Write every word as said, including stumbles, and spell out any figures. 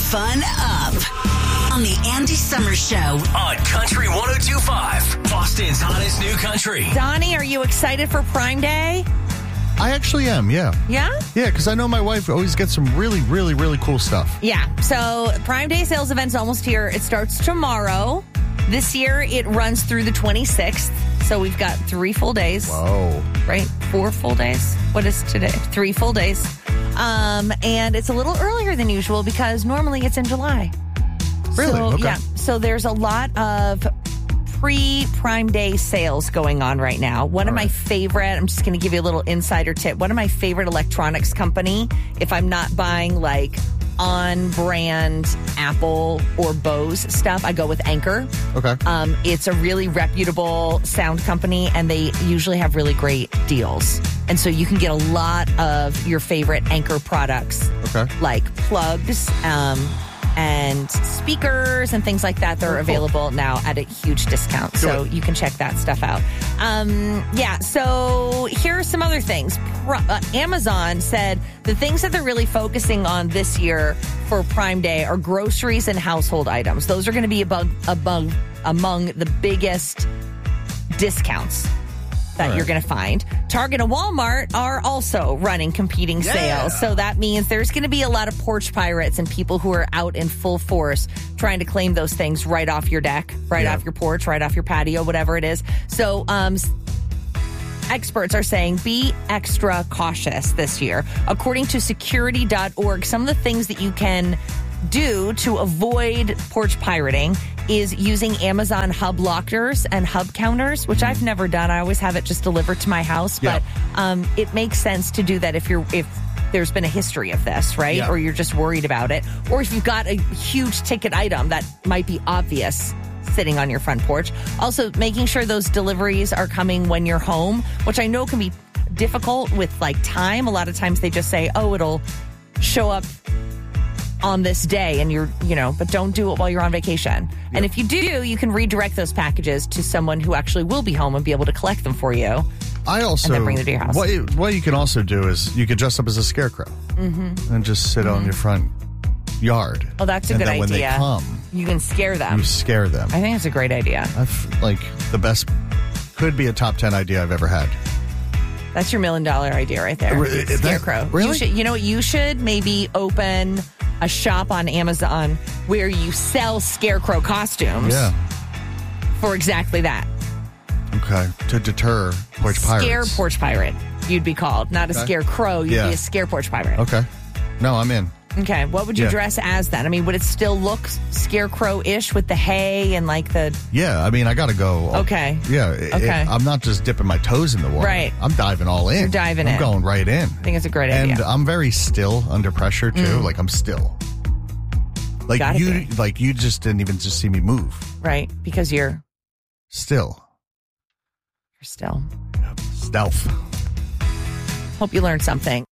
fun up on the Andy Summers Show on Country one oh two point five, Boston's hottest new country. Donnie, are you excited for Prime Day? I actually am, yeah. Yeah? Yeah, because I know my wife always gets some really, really, really cool stuff. Yeah. So Prime Day sales event's almost here. It starts tomorrow. This year, it runs through the twenty-sixth. So we've got three full days. Whoa. Right? Four full days. What is today? Three full days. Um, and it's a little earlier than usual because normally it's in July. Really? So, Okay. Yeah. So there's a lot of pre-Prime Day sales going on right now. One All of my right. favorite, I'm just going to give you a little insider tip. One of my favorite electronics company, if I'm not buying like on-brand Apple or Bose stuff, I go with Anker. Okay. Um, it's a really reputable sound company, and they usually have really great deals. And so you can get a lot of your favorite Anker products, Okay. like plugs, um, and speakers and things like that. They're Oh, cool. available now at a huge discount. So Good. you can check that stuff out. Um, yeah, so here are some other things. Pro- uh, Amazon said the things that they're really focusing on this year for Prime Day are groceries and household items. Those are going to be above, above, among the biggest discounts that All right. you're going to find. Target and Walmart are also running competing Yeah. sales. So that means there's going to be a lot of porch pirates and people who are out in full force trying to claim those things right off your deck, right Yeah. off your porch, right off your patio, whatever it is. So um, s- experts are saying be extra cautious this year. According to security dot org, some of the things that you can do to avoid porch pirating is using Amazon hub lockers and hub counters, which I've never done. I always have it just delivered to my house, Yeah. but um, it makes sense to do that if you're if there's been a history of this, right? Yeah. Or you're just worried about it, or if you've got a huge ticket item that might be obvious sitting on your front porch. Also, making sure those deliveries are coming when you're home, which I know can be difficult with like time. A lot of times they just say, "Oh, it'll show up on this day," and you're, you know, but don't do it while you're on vacation. And if you do, you can redirect those packages to someone who actually will be home and be able to collect them for you. I also And then bring it to your house. What you, what you can also do is you could dress up as a scarecrow Mm-hmm. and just sit on your front yard. Oh, that's a and good then when idea. they come, You can scare them. you scare them. I think it's a great idea. I've, like the best, could be a top ten idea I've ever had. That's your million dollar idea right there. Re- that- Scarecrow. really? You, should, you know what? You should maybe open a shop on Amazon where you sell scarecrow costumes Yeah. for exactly that. Okay. To deter porch pirates. Scare porch pirate, you'd be called. Not a Okay. scarecrow, you'd Yeah. be a scare porch pirate. Okay. No, I'm in. Okay, what would you Yeah. dress as then? I mean, would it still look scarecrow-ish with the hay and like the... Yeah, I mean, I got to go. Okay. Yeah. it- Okay. it- I'm not just dipping my toes in the water. Right. I'm diving all in. You're diving I'm in. going right in. I think it's a great And idea. I'm very still under pressure too. Mm. Like I'm still. Like Gotta you, be. like you just didn't even just see me move. Right, because you're, Still, you're still... stealth. Hope you learned something.